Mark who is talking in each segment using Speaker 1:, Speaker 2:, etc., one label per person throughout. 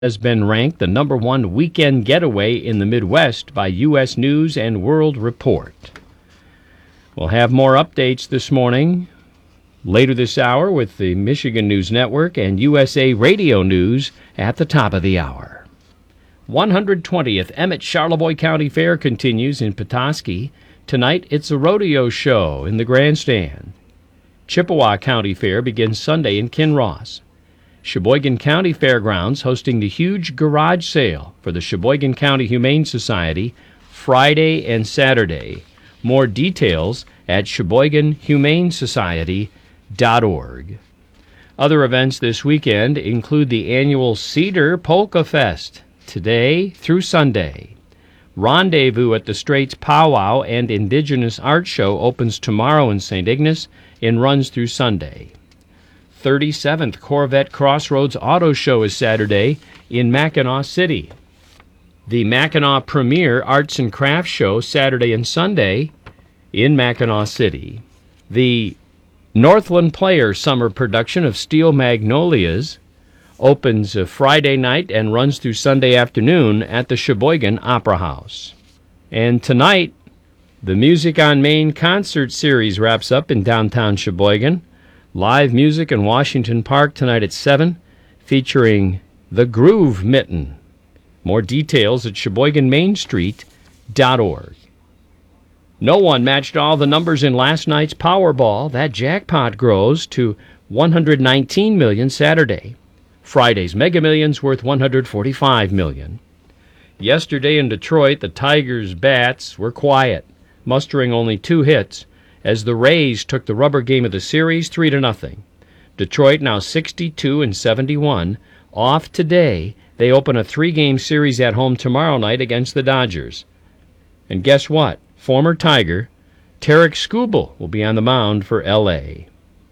Speaker 1: has been ranked the number one weekend getaway in the Midwest by U.S. News and World Report. We'll have more updates this morning, later this hour, with the Michigan News Network and USA Radio News at the top of the hour. 120th Emmett Charlevoix County Fair continues in Petoskey. Tonight, it's a rodeo show in the grandstand. Chippewa County Fair begins Sunday in Kinross. Sheboygan County Fairgrounds hosting the huge garage sale for the Sheboygan County Humane Society Friday and Saturday. More details at SheboyganHumaneSociety.org. Other events this weekend include the annual Cedar Polka Fest, today through Sunday. Rendezvous at the Straits Powwow and Indigenous Art Show opens tomorrow in St. Ignace and runs through Sunday. 37th Corvette Crossroads Auto Show is Saturday in Mackinac City. The Mackinac Premier Arts and Crafts Show Saturday and Sunday in Mackinac City. The Northland Player Summer production of Steel Magnolias opens Friday night and runs through Sunday afternoon at the Sheboygan Opera House. And tonight, the Music on Main concert series wraps up in downtown Sheboygan. Live music in Washington Park tonight at 7, featuring the Groove Mitten. More details at SheboyganMainStreet.org. No one matched all the numbers in last night's Powerball. That jackpot grows to $119 million Saturday. Friday's Mega Millions worth $145 million. Yesterday in Detroit, the Tigers' bats were quiet, mustering only 2 hits, as the Rays took the rubber game of the series 3-0. Detroit now 62-71. Off today, they open a 3-game series at home tomorrow night against the Dodgers. And guess what? Former Tiger Tarek Skubal will be on the mound for L.A.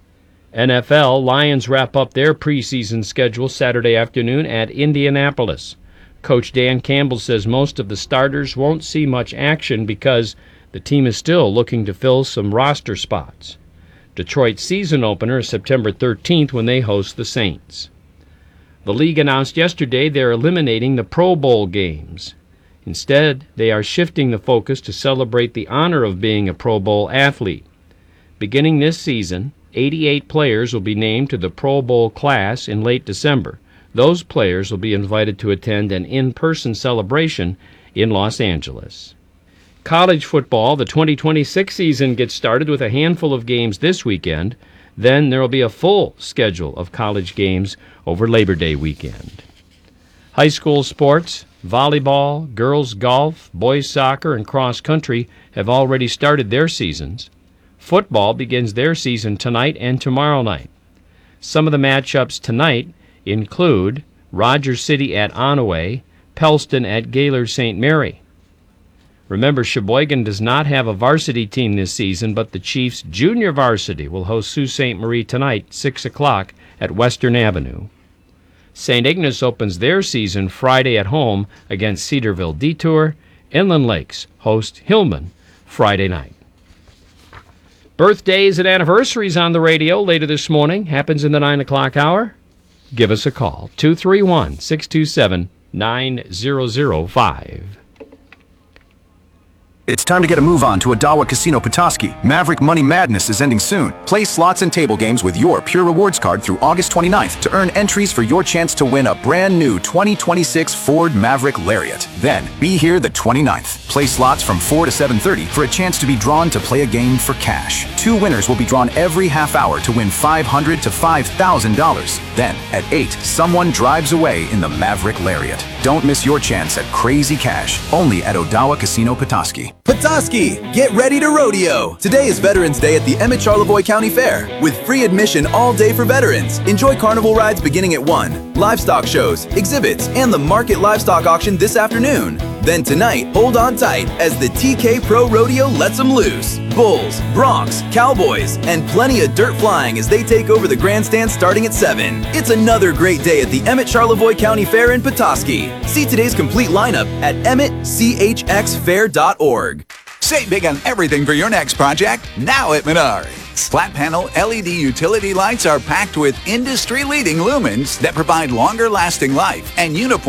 Speaker 1: NFL, Lions wrap up their preseason schedule Saturday afternoon at Indianapolis. Coach Dan Campbell says most of the starters won't see much action because the team is still looking to fill some roster spots. Detroit's season opener is September 13th when they host the Saints. The league announced yesterday they're eliminating the Pro Bowl games. Instead, they are shifting the focus to celebrate the honor of being a Pro Bowl athlete. Beginning this season, 88 players will be named to the Pro Bowl class in late December. Those players will be invited to attend an in-person celebration in Los Angeles. College football, the 2026 season gets started with a handful of games this weekend. Then there will be a full schedule of college games over Labor Day weekend. High school sports, volleyball, girls golf, boys soccer, and cross country have already started their seasons. Football begins their season tonight and tomorrow night. Some of the matchups tonight include Rogers City at Onaway, Pellston at Gaylord St. Mary. Remember, Sheboygan does not have a varsity team this season, but the Chiefs' junior varsity will host Sault Ste. Marie tonight, 6 o'clock at Western Avenue. St. Ignace opens their season Friday at home against Cedarville Detour. Inland Lakes host Hillman Friday night. Birthdays and anniversaries on the radio later this morning. Happens in the 9 o'clock hour. Give us a call, 231-627-9005.
Speaker 2: It's time to get a move on to Odawa Casino Petoskey. Maverick Money Madness is ending soon. Play slots and table games with your Pure Rewards card through August 29th to earn entries for your chance to win a brand new 2026 Ford Maverick Lariat. Then, be here the 29th. Play slots from 4 to 7:30 for a chance to be drawn to play a game for cash. 2 winners will be drawn every half hour to win $500 to $5,000. Then, at 8, someone drives away in the Maverick Lariat. Don't miss your chance at crazy cash, only at Odawa Casino Petoskey.
Speaker 3: Petoskey, get ready to rodeo! Today is Veterans Day at the Emmett Charlevoix County Fair. With free admission all day for veterans. Enjoy carnival rides beginning at 1, livestock shows, exhibits, and the market livestock auction this afternoon. Then tonight, hold on tight as the TK Pro Rodeo lets them loose. Bulls, broncs, cowboys, and plenty of dirt flying as they take over the grandstand starting at 7. It's another great day at the Emmett Charlevoix County Fair in Petoskey. See today's complete lineup at emmettchxfair.org.
Speaker 4: Save big on everything for your next project now at Menards. Flat panel LED utility lights are packed with industry-leading lumens that provide longer lasting life and uniform